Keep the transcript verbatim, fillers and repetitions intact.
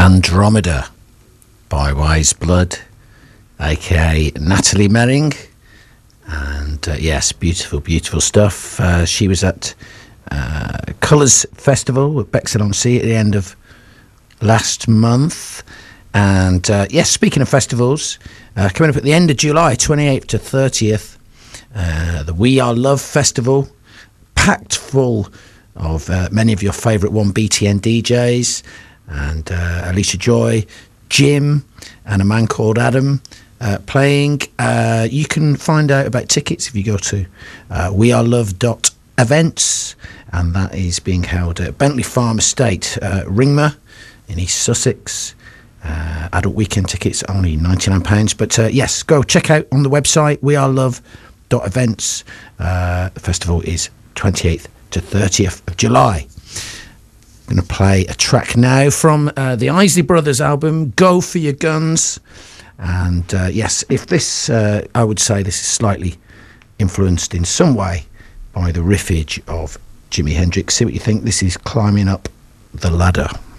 Andromeda by Wise Blood, aka Natalie Merring. And uh, yes, beautiful, beautiful stuff. Uh, she was at uh, Colours Festival at Bexhill-on-Sea at the end of last month. And uh, yes, speaking of festivals, uh, coming up at the end of July, twenty-eighth to thirtieth, uh, the We Are Love Festival, packed full of uh, many of your favourite one B T N D Js, and uh, Alicia Joy, Jim, and a man called Adam uh, playing. Uh, you can find out about tickets if you go to uh, wearelove dot events, and that is being held at Bentley Farm Estate, uh, Ringmer in East Sussex. Uh, adult weekend tickets only ninety-nine pounds, but uh, yes, go check out on the website wearelove dot events. Uh, the festival is twenty-eighth to thirtieth of July. I'm going to play a track now from uh, the Isley Brothers album, Go For Your Guns. And uh, yes, if this, uh, I would say this is slightly influenced in some way by the riffage of Jimi Hendrix. See what you think. This is Climbing Up the Ladder.